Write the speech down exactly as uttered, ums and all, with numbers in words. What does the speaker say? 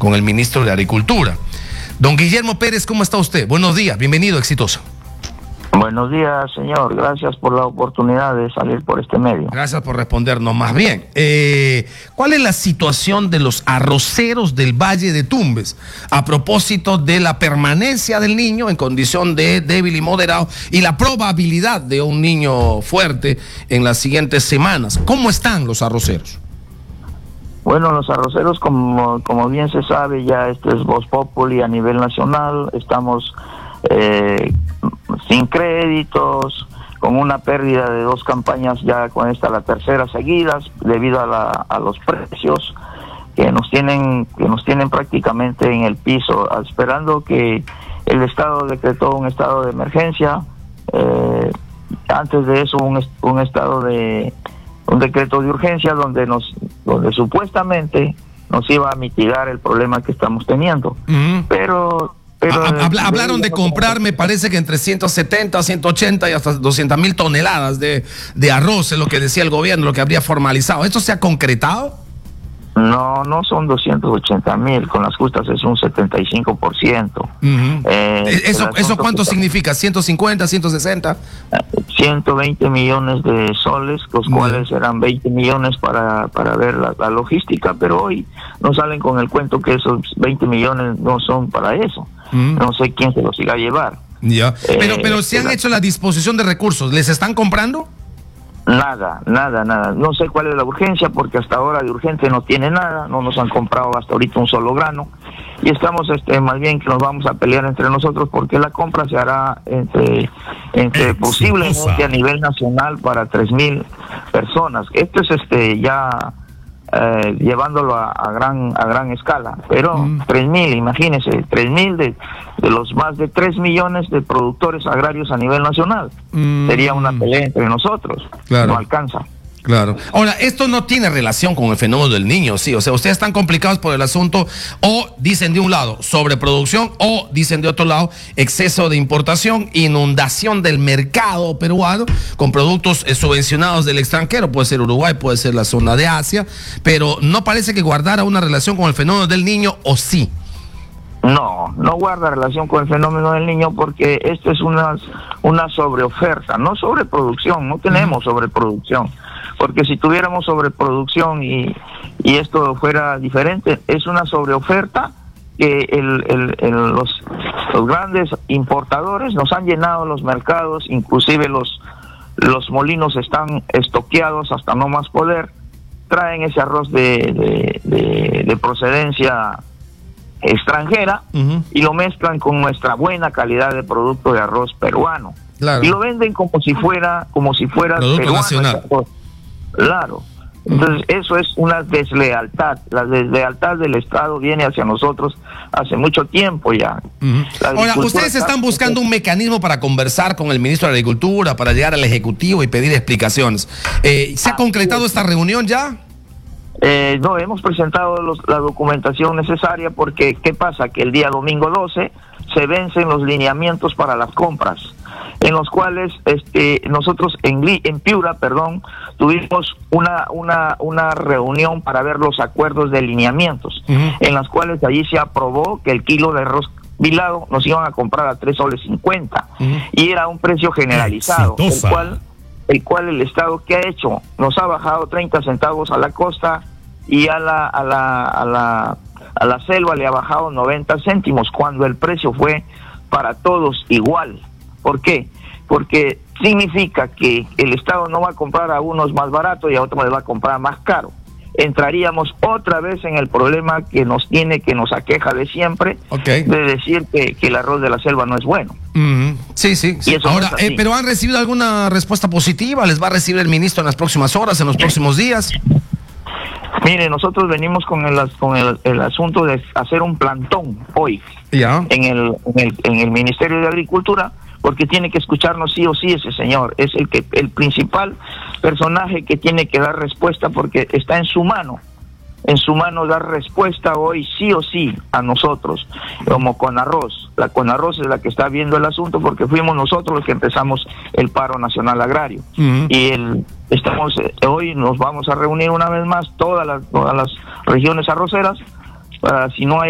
con el ministro de Agricultura. Don Guillermo Pérez, ¿cómo está usted? Buenos días, bienvenido, exitoso. Buenos días, señor. Gracias por la oportunidad de salir por este medio. Gracias por respondernos. Más bien, eh, ¿cuál es la situación de los arroceros del Valle de Tumbes a propósito de la permanencia del niño en condición de débil y moderado y la probabilidad de un niño fuerte en las siguientes semanas? ¿Cómo están los arroceros? Bueno, los arroceros, como, como bien se sabe, ya este es Voz Populi a nivel nacional. Estamos eh, sin créditos, con una pérdida de dos campañas, ya con esta la tercera seguidas, debido a, la, a los precios que nos tienen que nos tienen prácticamente en el piso, esperando que el Estado decretó un estado de emergencia. Eh, antes de eso, un, un estado de un decreto de urgencia donde nos donde supuestamente nos iba a mitigar el problema que estamos teniendo. Uh-huh. Pero Pero, Habla, hablaron de comprar, me parece que entre ciento setenta, ciento ochenta y hasta doscientas mil toneladas de, de arroz, es lo que decía el gobierno, lo que habría formalizado. ¿Esto se ha concretado? No, no son doscientos ochenta mil, con las justas es un setenta y cinco por ciento. Uh-huh. eh, ¿Eso, ¿Eso cuánto significa? ¿ciento cincuenta, ciento sesenta? ciento veinte millones de soles, los uh-huh. cuales serán veinte millones para, para ver la, la logística, pero hoy nos salen con el cuento que esos veinte millones no son para eso. Mm. No sé quién se los iba a llevar. Ya. Eh, pero, pero si han la... hecho la disposición de recursos, ¿les están comprando? Nada, nada, nada. No sé cuál es la urgencia, porque hasta ahora de urgente no tiene nada. No nos han comprado hasta ahorita un solo grano. Y estamos, este, más bien que nos vamos a pelear entre nosotros, porque la compra se hará entre, entre posiblemente a nivel nacional para tres mil personas. Esto es, este, ya Eh, llevándolo a, a gran a gran escala, pero mm. tres mil, imagínense, tres mil de, de los más de tres millones de productores agrarios a nivel nacional. Mm. Sería una pelea entre nosotros. Claro. No alcanza. Claro. Ahora, esto no tiene relación con el fenómeno del niño, sí. O sea, ustedes están complicados por el asunto, o dicen de un lado sobreproducción, o dicen de otro lado exceso de importación, inundación del mercado peruano con productos eh, subvencionados del extranjero. Puede ser Uruguay, puede ser la zona de Asia, pero no parece que guardara una relación con el fenómeno del niño, ¿o sí? No, no guarda relación con el fenómeno del niño, porque esto es una, una sobreoferta, no sobreproducción. No tenemos sobreproducción, porque si tuviéramos sobreproducción y, y esto fuera diferente, es una sobreoferta que el, el, el, los, los grandes importadores nos han llenado los mercados, inclusive los, los molinos están estoqueados hasta no más poder, traen ese arroz de, de, de, de procedencia extranjera, uh-huh. y lo mezclan con nuestra buena calidad de producto de arroz peruano. Claro. Y lo venden como si fuera como si fuera producto peruano, nacional. Claro. Entonces, uh-huh. eso es una deslealtad. La deslealtad del Estado viene hacia nosotros hace mucho tiempo ya. Uh-huh. Ahora, ustedes están buscando un mecanismo para conversar con el ministro de Agricultura, para llegar al Ejecutivo y pedir explicaciones. Eh, ¿Se ha concretado esta reunión ya? Eh, no, hemos presentado los, la documentación necesaria, porque ¿qué pasa? Que el día domingo doce se vencen los lineamientos para las compras, en los cuales este, nosotros en, en Piura, perdón, tuvimos una, una, una reunión para ver los acuerdos de lineamientos, uh-huh. en las cuales allí se aprobó que el kilo de arroz vilado nos iban a comprar a tres soles cincuenta, uh-huh. y era un precio generalizado, el cual, el cual el Estado, ¿qué ha hecho? Nos ha bajado treinta centavos a la costa, y a la, a la, a la, a la selva le ha bajado noventa céntimos, cuando el precio fue para todos igual. ¿Por qué? Porque significa que el Estado no va a comprar a unos más barato y a otros les va a comprar más caro. Entraríamos otra vez en el problema que nos tiene, que nos aqueja de siempre, okay. de decir que, que el arroz de la selva no es bueno. Mm-hmm. Sí, sí. sí. Ahora, no eh, ¿pero han recibido alguna respuesta positiva? ¿Les va a recibir el ministro en las próximas horas, en los próximos días? Mire, nosotros venimos con el con el, el asunto de hacer un plantón hoy, yeah. en, el, en el en el Ministerio de Agricultura, porque tiene que escucharnos sí o sí ese señor. Es el que el principal personaje que tiene que dar respuesta, porque está en su mano. En su mano dar respuesta hoy sí o sí a nosotros, como Conarroz. La Conarroz es la que está viendo el asunto, porque fuimos nosotros los que empezamos el paro nacional agrario. Uh-huh. Y el, estamos hoy nos vamos a reunir una vez más todas las, todas las regiones arroceras, para si no hay